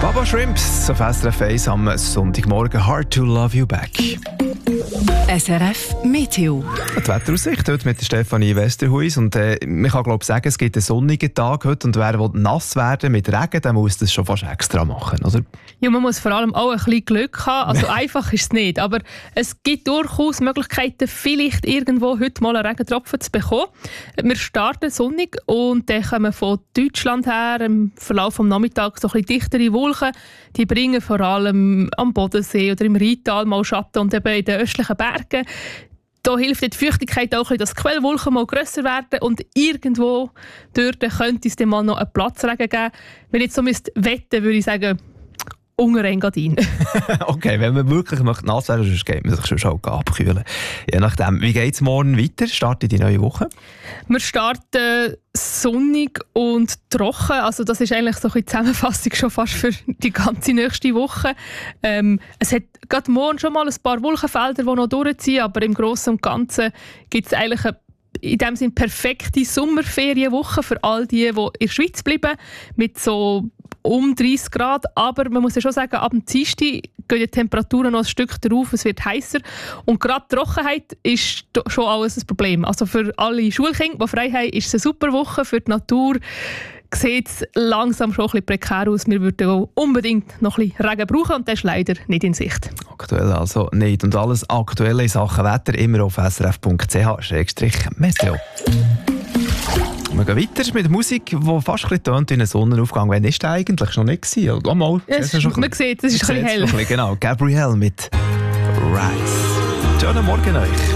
Baba Shrimps auf SRF 1 am Sonntagmorgen. Hard to love you back. SRF Meteo. Die Wetteraussicht heute mit Stefanie Westerhuis. Und man kann glaube sagen, es gibt einen sonnigen Tag heute. Und wer nass werden mit Regen, der muss das schon fast extra machen, oder? Ja, man muss vor allem auch ein bisschen Glück haben. Also einfach ist es nicht. Aber es gibt durchaus Möglichkeiten, vielleicht irgendwo heute mal einen Regentropfen zu bekommen. Wir starten sonnig und dann kommen von Deutschland her im Verlauf des Nachmittags so ein bisschen dichtere Wolken. Die bringen vor allem am Bodensee oder im Rheintal mal Schatten und eben in den östlichen Bergen. Da hilft die Feuchtigkeit auch ein bisschen, dass die Quellwolken mal grösser werden und irgendwo dort könnte es dann mal noch einen Platzregen geben. Wenn ich jetzt so wetten, würde ich sagen, unter Engadin. Okay, wenn man wirklich nass werden möchte, geht man sich schon abkühlen. Je nachdem. Wie geht es morgen weiter? Startet die neue Woche? Wir starten sonnig und trocken. Also das ist eigentlich so eine Zusammenfassung schon fast für die ganze nächste Woche. Es hat gerade morgen schon mal ein paar Wolkenfelder, die noch durchziehen, aber im Großen und Ganzen gibt es eigentlich in dem Sinne perfekte Sommerferienwoche für all die in der Schweiz bleiben, mit so um 30 Grad, aber man muss ja schon sagen, ab dem Dienstag gehen die Temperaturen noch ein Stück drauf, es wird heißer und gerade die Trockenheit ist schon alles ein Problem. Also für alle Schulkinder, die frei haben, ist es eine super Woche. Für die Natur sieht es langsam schon ein bisschen prekär aus. Wir würden auch unbedingt noch ein bisschen Regen brauchen und das ist leider nicht in Sicht. Aktuell also nicht. Und alles Aktuelle in Sachen Wetter immer auf srf.ch/meteo. Wir gehen weiter mit Musik, die fast ein bisschen tönt wie ein Sonnenaufgang. Wann war der eigentlich? Noch nicht gewesen? Oh, mal. Man sieht, es ist ein bisschen hell. Genau, Gabrielle mit Rise. Schönen Morgen euch.